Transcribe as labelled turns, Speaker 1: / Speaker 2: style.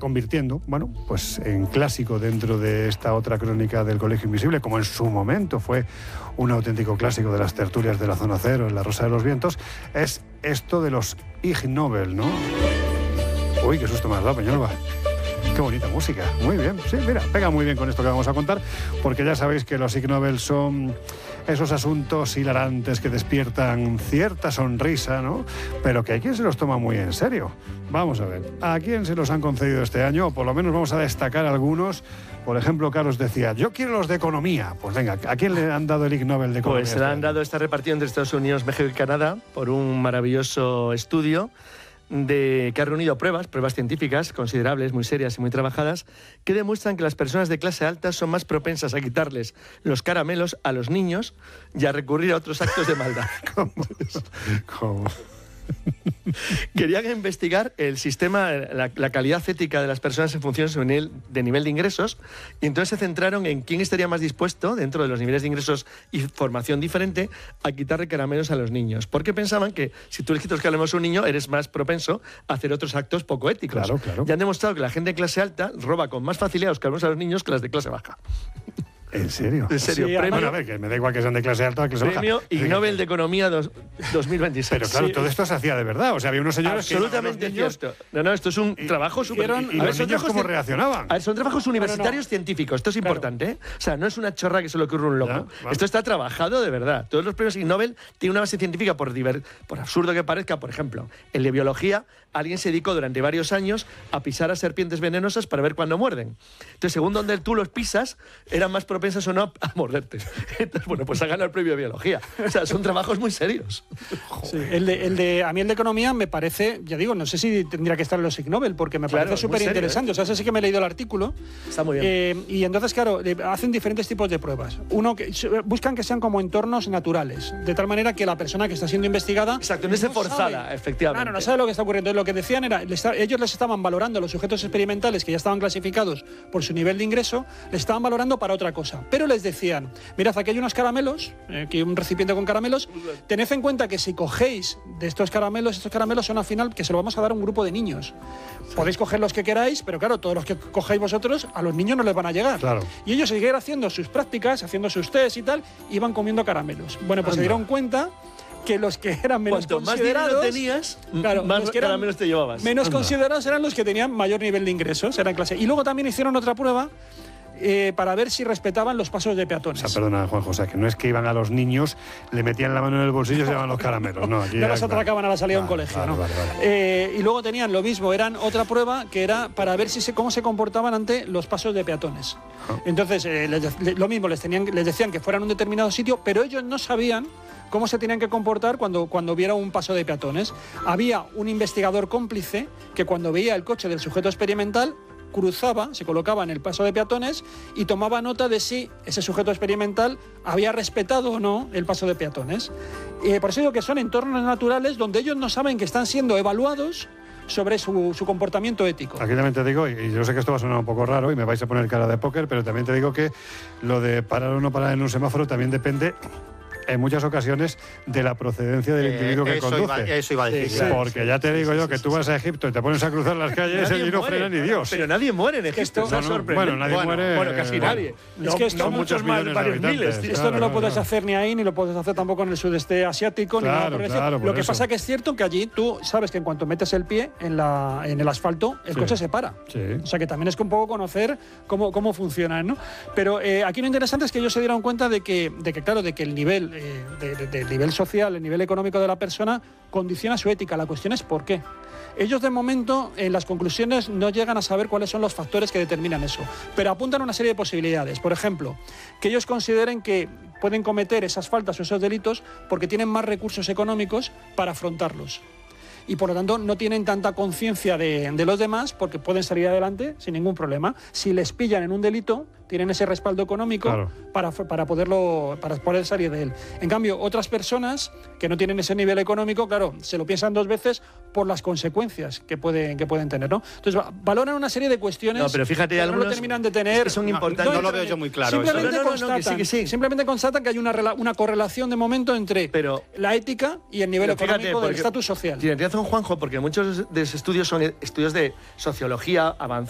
Speaker 1: convirtiendo, bueno, pues en clásico dentro de esta otra crónica del Colegio Invisible, como en su momento fue un auténtico clásico de las tertulias de la Zona Cero en La Rosa de los Vientos, es esto de los Ig Nobel, ¿no? Uy, qué susto me has dado, Peñalba. Qué bonita música, muy bien. Sí, mira, pega muy bien con esto que vamos a contar, porque ya sabéis que los Ig Nobel son esos asuntos hilarantes que despiertan cierta sonrisa, ¿no? Pero que hay quien se los toma muy en serio. Vamos a ver, ¿a quién se los han concedido este año? O por lo menos vamos a destacar algunos. Por ejemplo, Carlos decía, yo quiero los de Economía. Pues venga, ¿a quién le han dado el Ig Nobel de Economía?
Speaker 2: Pues se le han dado esta repartición entre Estados Unidos, México y Canadá por un maravilloso estudio que ha reunido pruebas científicas considerables, muy serias y muy trabajadas, que demuestran que las personas de clase alta son más propensas a quitarles los caramelos a los niños y a recurrir a otros actos de maldad.
Speaker 1: ¿Cómo?
Speaker 2: Querían investigar el sistema, la calidad ética de las personas en función de su nivel de ingresos, y entonces se centraron en quién estaría más dispuesto, dentro de los niveles de ingresos y formación diferente, a quitarle caramelos a los niños. Porque pensaban que si tú le quitas los caramelos a un niño, eres más propenso a hacer otros actos poco éticos.
Speaker 1: Claro, claro.
Speaker 2: Ya han demostrado que la gente de clase alta roba con más facilidad los caramelos a los niños que las de clase baja.
Speaker 1: ¿En serio?
Speaker 2: En serio.
Speaker 1: Sí, bueno, a ver, que me da igual que sean de clase alta o clase baja.
Speaker 2: Premio Ig Nobel de Economía 2026.
Speaker 1: Pero claro, todo esto se hacía de verdad. O sea, había unos señores
Speaker 2: absolutamente cierto. No, esto es un trabajo súper...
Speaker 1: ¿Y los niños cómo reaccionaban?
Speaker 2: A ver, son trabajos universitarios científicos. Esto es importante, ¿eh? O sea, no es una chorra que se le ocurre un loco. Ya, vale. Esto está trabajado de verdad. Todos los premios Ig Nobel tienen una base científica, por absurdo que parezca. Por ejemplo, en la biología, alguien se dedicó durante varios años a pisar a serpientes venenosas para ver cuándo muerden. Entonces, según donde tú los pisas, eran más propensas o no a morderte. Entonces, bueno, pues ha ganado el premio de biología. O sea, son trabajos muy serios.
Speaker 3: Sí, a mí el de Economía me parece, ya digo, no sé si tendría que estar en los Ig Nobel, porque me parece súper interesante. O sea, ese sí que me he leído el artículo.
Speaker 2: Está muy bien.
Speaker 3: Y entonces, claro, hacen diferentes tipos de pruebas. Uno, que buscan que sean como entornos naturales, de tal manera que la persona que está siendo investigada...
Speaker 2: Exacto, no es forzada, efectivamente.
Speaker 3: Claro, no sabe lo que está ocurriendo. Entonces, lo que decían era, ellos les estaban valorando los sujetos experimentales que ya estaban clasificados por su nivel de ingreso, les estaban valorando para otra cosa. Pero les decían, mirad, aquí hay unos caramelos, aquí hay un recipiente con caramelos, tened en cuenta que si cogéis de estos caramelos son al final que se lo vamos a dar a un grupo de niños. Podéis coger los que queráis, pero claro, todos los que cogéis vosotros, a los niños no les van a llegar.
Speaker 1: Claro.
Speaker 3: Y ellos seguían haciendo sus prácticas, haciendo sus test y tal, iban comiendo caramelos. Bueno, pues se dieron cuenta que los que eran menos considerados...
Speaker 2: Cuanto más dinero tenías, claro, más caramelos te llevabas.
Speaker 3: Menos considerados eran los que tenían mayor nivel de ingresos, eran clase. Y luego también hicieron otra prueba para ver si respetaban los pasos de peatones.
Speaker 1: O sea, perdona, Juan José, que no es que iban a los niños, le metían la mano en el bolsillo y se llevaban los caramelos. No, aquí
Speaker 3: no los atracaban a la salida de un colegio. ¿no? Y luego tenían lo mismo, eran otra prueba que era para ver cómo se comportaban ante los pasos de peatones. Entonces, lo mismo, les decían que fueran a un determinado sitio, pero ellos no sabían cómo se tenían que comportar cuando viera un paso de peatones. Había un investigador cómplice que cuando veía el coche del sujeto experimental cruzaba, se colocaba en el paso de peatones y tomaba nota de si ese sujeto experimental había respetado o no el paso de peatones. Por eso digo que son entornos naturales donde ellos no saben que están siendo evaluados sobre su comportamiento ético.
Speaker 1: Aquí también te digo, y yo sé que esto va a sonar un poco raro y me vais a poner cara de póker, pero también te digo que lo de parar o no parar en un semáforo también depende en muchas ocasiones de la procedencia del individuo que conduce.
Speaker 4: Eso iba a decir.
Speaker 1: Sí, porque ya te digo yo que tú vas a Egipto y te pones a cruzar las calles y no frena ni Dios.
Speaker 2: Pero nadie muere en Egipto.
Speaker 1: Bueno, nadie muere.
Speaker 2: Bueno, casi nadie.
Speaker 3: Es que esto
Speaker 1: muchos millones
Speaker 3: varios miles. Esto no lo puedes hacer ni ahí, ni lo puedes hacer tampoco en el sudeste asiático, ni nada por el estilo. Lo que pasa que es cierto que allí tú sabes que en cuanto metes el pie en el asfalto, el coche se para. O sea que también es que un poco conocer cómo funcionan, ¿no? Pero aquí lo interesante es que ellos se dieron cuenta de que el nivel del nivel social, el nivel económico de la persona condiciona su ética. La cuestión es por qué. Ellos de momento en las conclusiones no llegan a saber cuáles son los factores que determinan eso, pero apuntan a una serie de posibilidades. Por ejemplo, que ellos consideren que pueden cometer esas faltas o esos delitos porque tienen más recursos económicos para afrontarlos. Y por lo tanto no tienen tanta conciencia de los demás porque pueden salir adelante sin ningún problema. Si les pillan en un delito, tienen ese respaldo económico para poder salir de él. En cambio, otras personas que no tienen ese nivel económico, claro, se lo piensan dos veces por las consecuencias que pueden tener, ¿no? Entonces, valoran una serie de cuestiones
Speaker 2: pero fíjate,
Speaker 3: que no lo terminan de tener.
Speaker 2: Son importantes.
Speaker 4: No lo veo yo muy claro.
Speaker 3: Simplemente constatan que hay una correlación de momento entre la ética y el nivel económico del estatus social.
Speaker 2: Tiene razón Juanjo, porque muchos de esos estudios son estudios de sociología avanzada.